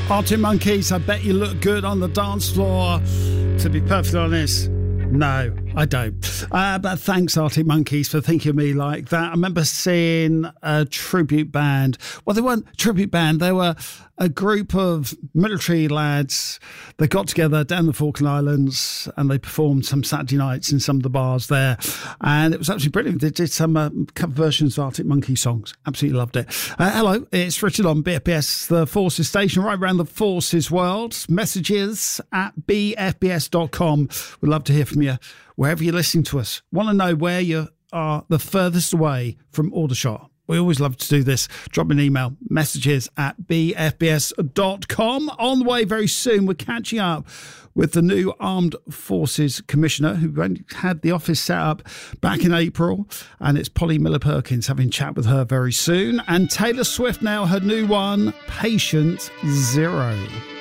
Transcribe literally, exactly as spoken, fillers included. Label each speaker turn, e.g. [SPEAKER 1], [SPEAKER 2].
[SPEAKER 1] Arctic Monkeys, I bet you look good on the dance floor. To be perfectly honest, no, I don't. Uh, but thanks, Arctic Monkeys, for thinking of me like that. I remember seeing a tribute band. Well, they weren't a tribute band. They were a group of military lads. They got together down the Falkland Islands and they performed some Saturday nights in some of the bars there. And it was absolutely brilliant. They did some uh, cover versions of Arctic Monkey songs. Absolutely loved it. Uh, hello, it's Richard on B F B S, the Forces station, right around the Forces world. Messages at b f b s dot com. We'd love to hear from you wherever you're listening to us. Want to know where you are the furthest away from Aldershot? We always love to do this. Drop me an email, messages at b f b s dot com. On the way very soon, we're catching up with the new Armed Forces Commissioner, who had the office set up back in April. And it's Polly Miller-Perkins, having a chat with her very soon. And Taylor Swift now, her new one, Patient Zero.